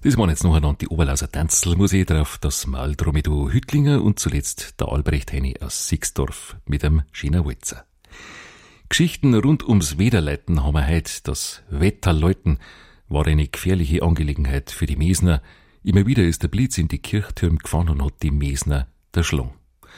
Das waren jetzt noch die Oberlauser Tanzlmusik drauf, das Maldromedo Hüttlinger und zuletzt der Albrecht Heini aus Sixdorf mit einem schönen Walzer. Geschichten rund ums Wederleiten haben wir heute. Das Wetterläuten war eine gefährliche Angelegenheit für die Mesner. Immer wieder ist der Blitz in die Kirchtürme gefahren und hat die Mesner erschlagen.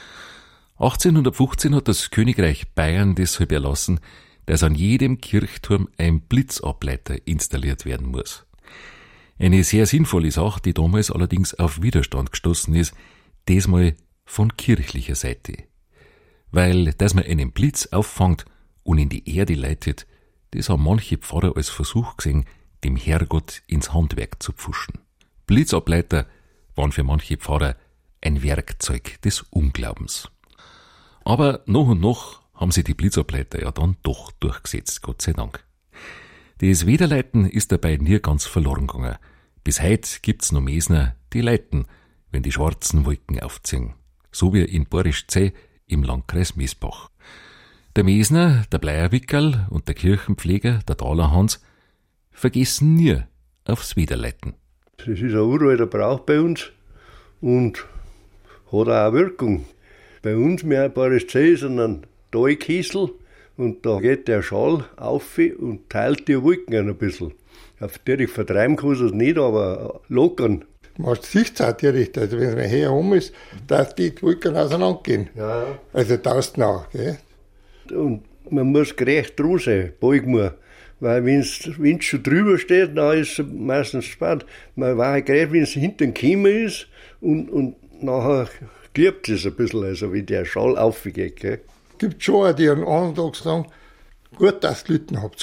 1815 hat das Königreich Bayern deshalb erlassen, dass an jedem Kirchturm ein Blitzableiter installiert werden muss. Eine sehr sinnvolle Sache, die damals allerdings auf Widerstand gestoßen ist, diesmal von kirchlicher Seite. Weil, dass man einen Blitz auffangt und in die Erde leitet, das haben manche Pfarrer als Versuch gesehen, dem Herrgott ins Handwerk zu pfuschen. Blitzableiter waren für manche Pfarrer ein Werkzeug des Unglaubens. Aber noch und noch haben sie die Blitzableiter ja dann doch durchgesetzt, Gott sei Dank. Das Wederleiten ist dabei nie ganz verloren gegangen. Bis heute gibt's noch Mesner, die leiten, wenn die schwarzen Wolken aufziehen. So wie in Borischzell im Landkreis Miesbach. Der Mesner, der Bleierwickerl und der Kirchenpfleger, der Talerhans, vergessen nie aufs Wederleiten. Das ist ein uralter Brauch bei uns und hat auch eine Wirkung. Bei uns, wir in Borischzell, sind ein Talkessel und da geht der Schal auf und teilt die Wolken ein bisschen. Natürlich vertreiben kann es nicht, aber lockern. Man sieht es auch direkt, also wenn man her rum ist, dass die Wolken auseinandergehen. Ja. Also tausend nach, gell? Und man muss gerecht dran sein, beugen wir. Weil wenn es schon drüber steht, dann ist es meistens spät. Man weiß gerade, wenn es hinten gekommen ist und nachher klappt es ein bisschen, also wie der Schal aufgeht. Gell? Es gibt schon auch, die an einem Tag sagen, gut, dass ihr Leute habt.